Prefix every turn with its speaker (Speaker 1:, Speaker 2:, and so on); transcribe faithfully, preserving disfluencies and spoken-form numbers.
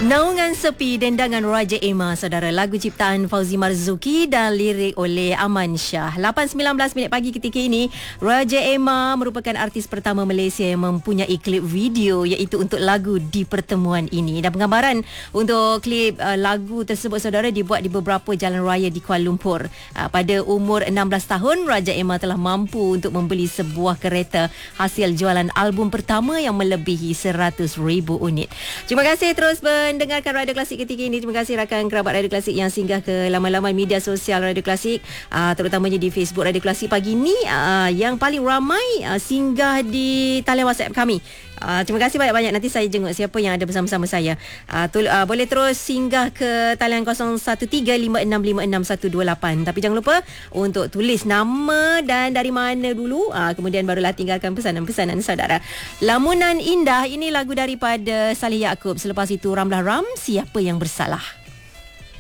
Speaker 1: Naungan Sepi Dendangan Raja Emma, saudara, lagu ciptaan Fauzi Marzuki dan lirik oleh Aman Shah. lapan sembilan belas minit pagi ketika ini, Raja Emma merupakan artis pertama Malaysia yang mempunyai klip video iaitu untuk lagu Di Pertemuan Ini. Dan penggambaran untuk klip uh, lagu tersebut, saudara, dibuat di beberapa jalan raya di Kuala Lumpur. Uh, pada umur enam belas tahun, Raja Emma telah mampu untuk membeli sebuah kereta hasil jualan album pertama yang melebihi seratus ribu unit. Terima kasih terus mendengarkan Radio Klasik ketika ini. Terima kasih rakan kerabat Radio Klasik yang singgah ke laman-laman media sosial Radio Klasik, uh, terutamanya di Facebook Radio Klasik pagi ni, uh, yang paling ramai uh, singgah di talian WhatsApp kami. Uh, terima kasih banyak-banyak. Nanti saya jenguk siapa yang ada bersama-sama saya. Uh, tu, uh, boleh terus singgah ke talian kosong satu tiga lima enam lima enam satu dua lapan. Tapi jangan lupa untuk tulis nama dan dari mana dulu. Uh, kemudian barulah tinggalkan pesanan-pesanan saudara. Lamunan Indah, ini lagu daripada Saleh Yaakob. Selepas itu Ramlah Ram, Siapa Yang Bersalah.